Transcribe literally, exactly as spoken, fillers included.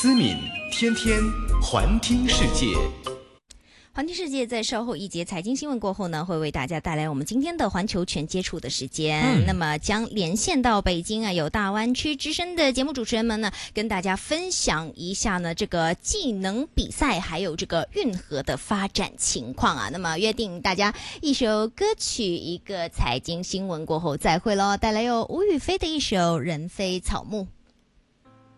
思敏天天环听世界。 环听世界在稍后一节财经新闻过后呢，会为大家带来我们今天的环球全接触的时间。嗯、那么将连线到北京啊，有大湾区之声的节目主持人们呢，跟大家分享一下呢这个技能比赛还有这个运河的发展情况啊。那么约定大家一首歌曲，一个财经新闻过后再会咯，带来由吴雨霏的一首《人非草木》。